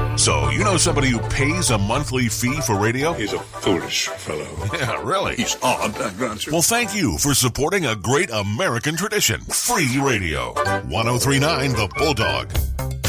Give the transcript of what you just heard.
So, you know somebody who pays a monthly fee for radio? He's a foolish fellow. Yeah, really? He's odd, that grunter. Well, thank you for supporting a great American tradition. Free radio. 1039 The Bulldog.